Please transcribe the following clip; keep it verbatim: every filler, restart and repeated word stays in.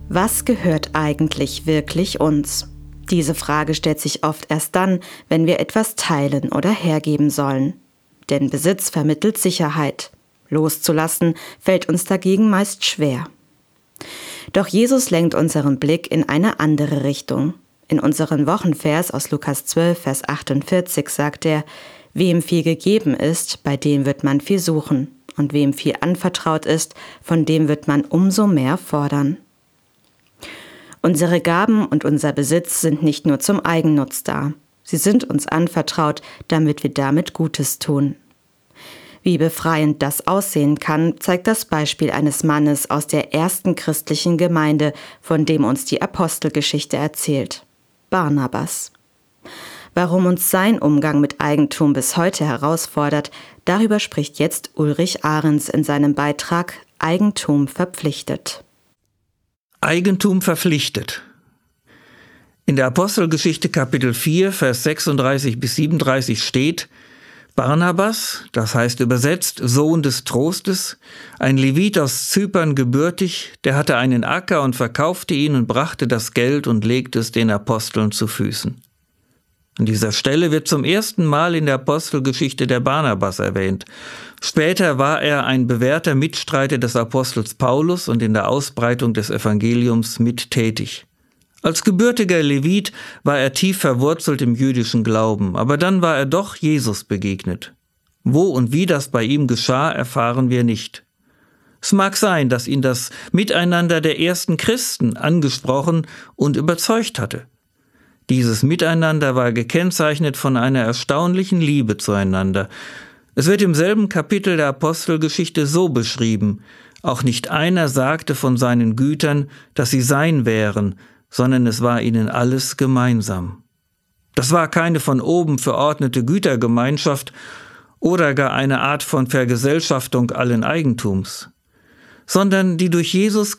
Was gehört eigentlich wirklich uns? Diese Frage stellt sich oft erst dann, wenn wir etwas teilen oder hergeben sollen. Denn Besitz vermittelt Sicherheit. Loszulassen fällt uns dagegen meist schwer. Doch Jesus lenkt unseren Blick in eine andere Richtung. In unserem Wochenvers aus Lukas zwölf, Vers achtundvierzig sagt er: Wem viel gegeben ist, bei dem wird man viel suchen. Und wem viel anvertraut ist, von dem wird man umso mehr fordern. Unsere Gaben und unser Besitz sind nicht nur zum Eigennutz da. Sie sind uns anvertraut, damit wir damit Gutes tun. Wie befreiend das aussehen kann, zeigt das Beispiel eines Mannes aus der ersten christlichen Gemeinde, von dem uns die Apostelgeschichte erzählt: Barnabas. Warum uns sein Umgang mit Eigentum bis heute herausfordert, darüber spricht jetzt Ulrich Ahrens in seinem Beitrag Eigentum verpflichtet. Eigentum verpflichtet. In der Apostelgeschichte Kapitel vier, Vers sechsunddreißig bis siebenunddreißig steht: Barnabas, das heißt übersetzt Sohn des Trostes, ein Levit aus Zypern gebürtig, der hatte einen Acker und verkaufte ihn und brachte das Geld und legte es den Aposteln zu Füßen. An dieser Stelle wird zum ersten Mal in der Apostelgeschichte der Barnabas erwähnt. Später war er ein bewährter Mitstreiter des Apostels Paulus und in der Ausbreitung des Evangeliums mittätig. Als gebürtiger Levit war er tief verwurzelt im jüdischen Glauben, aber dann war er doch Jesus begegnet. Wo und wie das bei ihm geschah, erfahren wir nicht. Es mag sein, dass ihn das Miteinander der ersten Christen angesprochen und überzeugt hatte. Dieses Miteinander war gekennzeichnet von einer erstaunlichen Liebe zueinander. Es wird im selben Kapitel der Apostelgeschichte so beschrieben: Auch nicht einer sagte von seinen Gütern, dass sie sein wären, sondern es war ihnen alles gemeinsam. Das war keine von oben verordnete Gütergemeinschaft oder gar eine Art von Vergesellschaftung allen Eigentums, sondern die durch Jesus